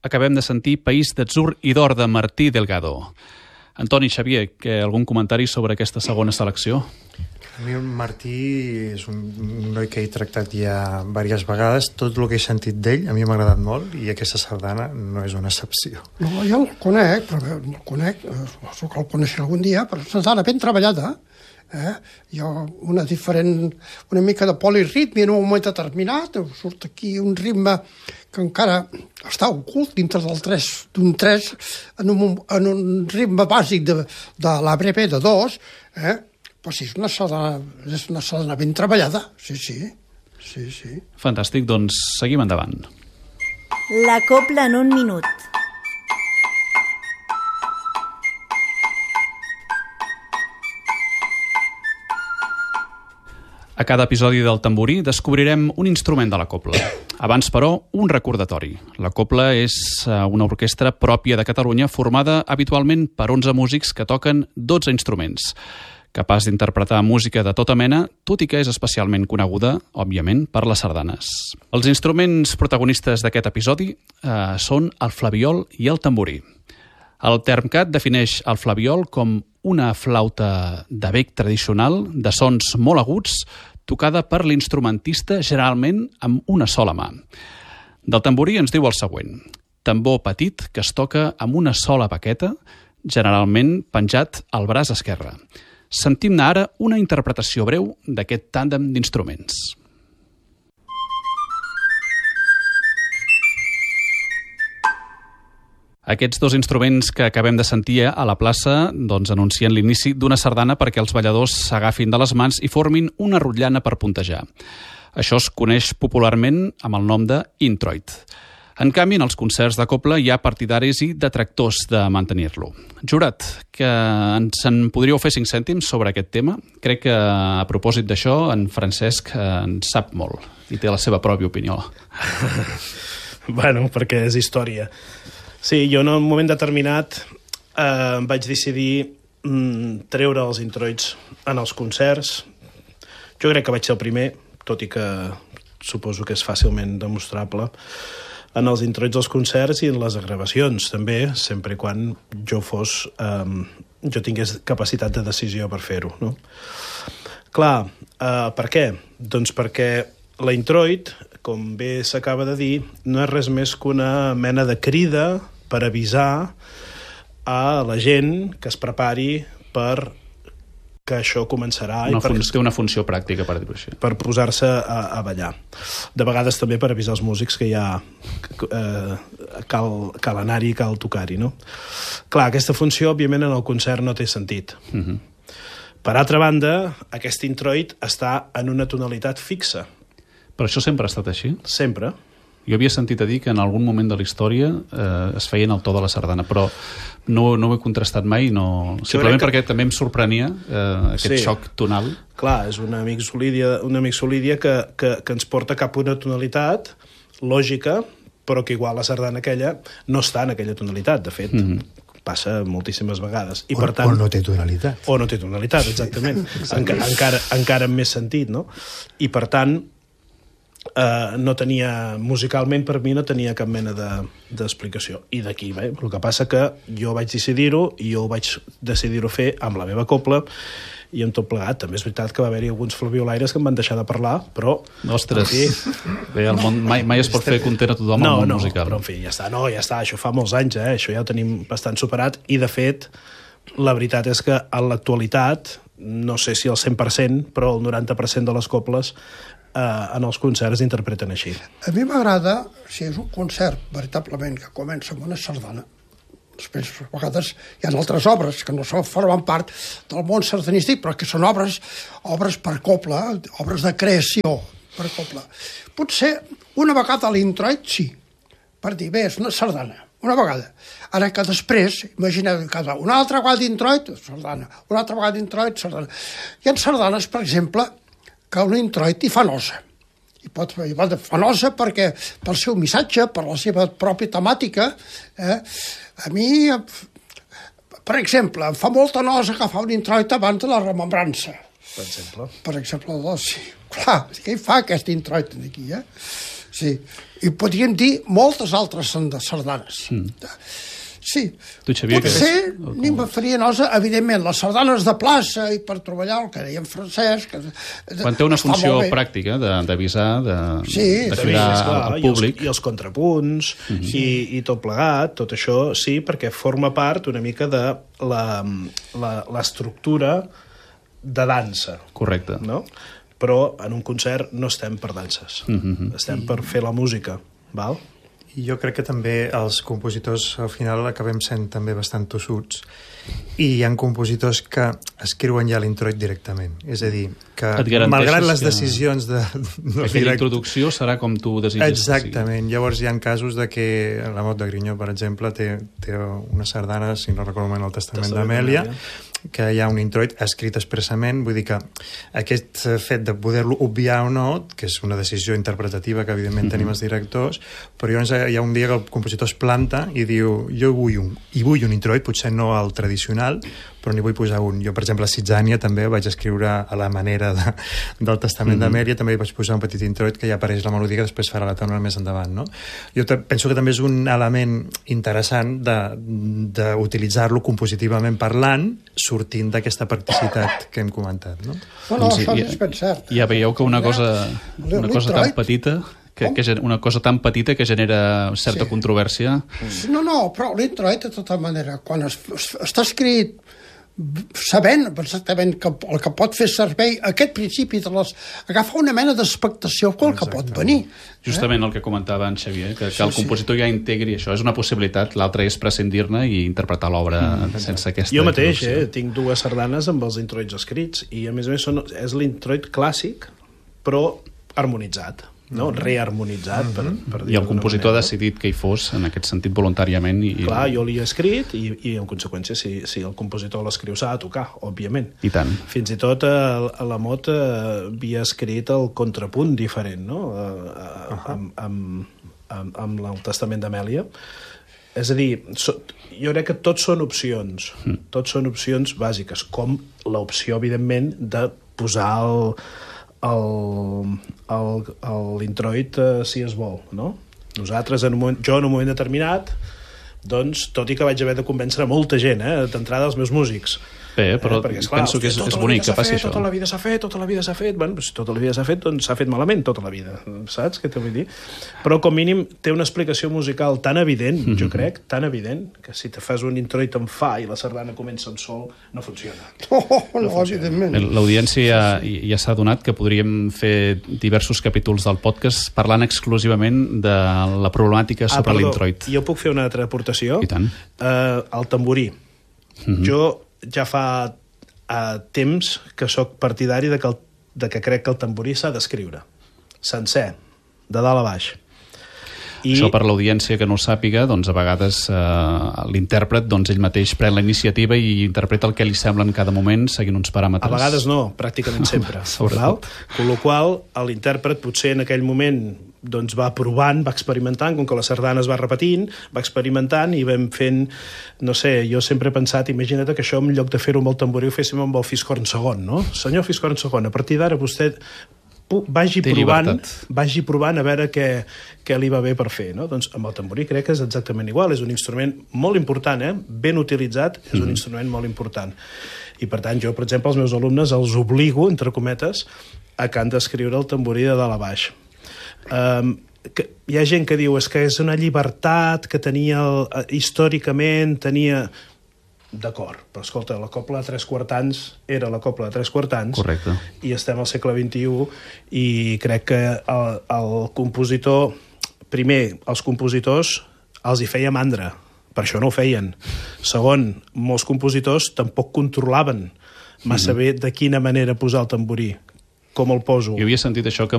acabem de sentir País d'Atzur i d'Or de Martí Delgado. Antoni, Xavier, algun comentari sobre aquesta segona selecció? A mi el Martí és un noi que he tractat ja diverses vegades. Tot el que he sentit d'ell a mi m'ha agradat molt i aquesta sardana no és una excepció. No, jo el conec, però no el conec, suposo que el coneixeré algun dia, però és una sardana ben treballada. Jo una mica de polirritme en un moment determinat, surt aquí un ritme que encara està ocult dintre d'un 3 en un ritme bàsic de la breve de 2, però sí, és una sardana ben treballada, sí. Fantàstic, doncs seguim endavant. La copla en un minut. A cada episodi del Tamborí descobrirem un instrument de la copla. Abans, però, un recordatori. La copla és una orquestra pròpia de Catalunya formada habitualment per 11 músics que toquen 12 instruments, capaç d'interpretar música de tota mena, tot i que és especialment coneguda, òbviament, per les sardanes. Els instruments protagonistes d'aquest episodi són el flabiol i el tamborí. El Termcat defineix el flabiol com una flauta de bec tradicional de sons molt aguts, tocada per l'instrumentista generalment amb una sola mà. Del tamborí ens diu el següent: tambor petit que es toca amb una sola baqueta, generalment penjat al braç esquerre. Sentim-ne ara una interpretació breu d'aquest tàndem d'instruments. Aquests dos instruments que acabem de sentir a la plaça anuncien l'inici d'una sardana perquè els balladors s'agafin de les mans i formin una rotllana per puntejar. Això es coneix popularment amb el nom de introit. En canvi, en els concerts de copla hi ha partidaris i detractors de mantenir-lo. Jurat, que ens en podríeu fer 5 cèntims sobre aquest tema? Crec que a propòsit d'això en Francesc en sap molt i té la seva pròpia opinió. Bueno, perquè és història. Sí, jo en un moment determinat vaig decidir treure els introits en els concerts. Jo crec que vaig ser el primer, tot i que suposo que és fàcilment demostrable, en els introits dels concerts i en les gravacions, també, sempre i quan jo tingués capacitat de decisió per fer-ho, no? Clar, per què? Doncs perquè la introit, com bé s'acaba de dir, no és res més que una mena de crida per avisar a la gent que es prepari per que això començarà. Té una funció pràctica, per dir-ho així. Per posar-se a ballar. De vegades també per avisar els músics que ja cal anar-hi i cal tocar-hi, no? Clar, aquesta funció, òbviament, en el concert no té sentit. Per altra banda, aquest introit està en una tonalitat fixa. Però això sempre ha estat així? Sempre. Jo havia sentit a dir que en algun moment de la història es feien el to de la sardana, però no ho he contrastat mai, simplement perquè també em sorprenia aquest xoc tonal. Clar, és una amic solídia que ens porta cap a una tonalitat lògica, però que igual la sardana aquella no està en aquella tonalitat, de fet. Passa moltíssimes vegades. I, per tant, o no té tonalitat. O no té tonalitat, exactament. Encara amb més sentit, no? I, per tant, no tenia, musicalment per mi no tenia cap mena d'explicació. I d'aquí, el que passa que jo vaig decidir-ho i jo vaig decidir-ho fer amb la meva copla i amb tot plegat. També és veritat que va haver-hi alguns flabiolaires que em van deixar de parlar, però... Ostres, bé, el món mai es pot fer content a tothom al món musical. Però en fi, ja està, això fa molts anys, això ja ho tenim bastant superat, i de fet, la veritat és que en l'actualitat, no sé si el 100%, però el 90% de les coples en els concerts interpreten així. A mi m'agrada, si és un concert veritablement que comença amb una sardana, després a vegades hi ha altres obres que no formen part del món sardanístic, però que són obres per copla, obres de creació per copla. Potser una vegada a l'introit, sí, per dir, bé, és una sardana, una vegada. Ara que després, imagineu, una altra vegada d'introit, sardana, una altra vegada d'introit, sardana. Hi ha sardanes, per exemple, que un introit hi fa nosa. I fa nosa perquè pel seu missatge, per la seva pròpia temàtica. A mi, per exemple, em fa molta nosa agafar un introit abans de la remembrança. Per exemple? Per exemple, sí. Clar, què hi fa aquest introit aquí, Sí, i podríem dir moltes altres sardanes. Sí, Tu, Xavier, potser ni me faria nosa, evidentment, les sardanes de plaça i per treballar, el que deia en Francesc... Quan té una funció pràctica d'avisar, d'ajudar al públic. I els contrapunts, i tot plegat, tot això, sí, perquè forma part una mica de l'estructura de dansa. Correcte. No? Però en un concert no estem per danses, estem per fer la música, val? I jo crec que també els compositors al final acabem sent també bastant tossuts i hi ha compositors que escriuen ja l'introit directament, és a dir, que malgrat les decisions de... Aquella introducció serà com tu desitges. Exactament, llavors hi ha casos de que la Mot de Grinyó, per exemple, té una sardana, si no recordo el Testament d'Amèlia, que hi ha un introit escrit expressament, vull dir que aquest fet de poder-lo obviar o no, que és una decisió interpretativa que evidentment tenim els directors, però llavors hi ha un dia que el compositor es planta i diu, jo vull un introit, potser no el tradicional, però n'hi vull posar un. Jo, per exemple, a Sitzània també vaig escriure a la manera del Testament d'Amèlia, també hi vaig posar un petit introit que ja apareix la melodia que després farà la tona més endavant, no? Jo penso que també és un element interessant d'utilitzar-lo compositivament parlant, sortint d'aquesta practicitat que hem comentat, no? No, això és ben cert. Ja veieu que una cosa tan petita una cosa tan petita que genera certa controvèrsia. No, però l'introit, de tota manera, quan està escrit sabent exactament el que pot fer servei, aquest principi agafar una mena d'expectació pel que pot venir. Justament el que comentava en Xavier, que el compositor ja integri això, és una possibilitat, l'altra és prescindir-ne i interpretar l'obra sense aquesta... Jo mateix, tinc 2 sardanes amb els introits escrits, i a més és l'introit clàssic, però harmonitzat. No? Reharmonitzat, per dir-ho. I el compositor ha decidit que hi fos, en aquest sentit, voluntàriament. Clar, jo l'he escrit i en conseqüència, si el compositor l'escriu, s'ha de tocar, òbviament. I tant. Fins i tot a la Mot havia escrit el contrapunt diferent, no? Amb el Testament d'Amèlia. És a dir, jo crec que tots són opcions bàsiques, com l'opció, evidentment, de posar l'introit si es vol, no? Nosaltres, jo en un moment determinat, doncs, tot i que vaig haver de convèncer molta gent, d'entrada els meus músics, Bé, però perquè, esclar, penso que és bonic que passi això. Tota la vida s'ha fet, tota la vida s'ha fet, bueno, tota la vida s'ha fet, doncs s'ha fet malament tota la vida, saps què t'ho vull dir? Però com mínim té una explicació musical tan evident, jo crec, tan evident, que si te fas un introit en fa i la sardana comença en sol, no funciona. No, evidentment. L'audiència ja s'ha adonat que podríem fer diversos capítols del podcast parlant exclusivament de la problemàtica sobre l'introit. Jo puc fer una altra aportació? I tant. El tamborí. Jo ja fa temps que sóc partidari de que crec que el tamborí s'ha d'escriure sencer, de dalt a baix. Això per l'audiència que no ho sàpiga, doncs a vegades l'intèrpret, doncs ell mateix pren la iniciativa i interpreta el que li sembla en cada moment seguint uns paràmetres. A vegades no, pràcticament sempre. Con la qual l'intèrpret potser en aquell moment doncs va provant, va experimentant, com que la sardana es va repetint, va experimentant i vam fent, no sé, jo sempre he pensat, imagina't que això en lloc de fer-ho amb el tamborí ho féssim amb el fiscorn segon, no? Senyor fiscorn segon, a partir d'ara vostè vagi provant a veure què li va bé per fer, no? Doncs amb el tamborí crec que és exactament igual, és un instrument molt important, ben utilitzat, és un instrument molt important. I per tant jo, per exemple, als meus alumnes els obligo, entre cometes, a que han d'escriure el tamborí de dalt a baix. Hi ha gent que diu que és una llibertat que tenia històricament d'acord, però escolta, la cobla de 3 quartans era la cobla de 3 quartans. Correcte. I estem al segle XXI i crec que el compositor, primer, els compositors els hi feia mandra, per això no ho feien. Segon, molts compositors tampoc controlaven massa bé de quina manera posar el tamborí, com el poso. Jo havia sentit això que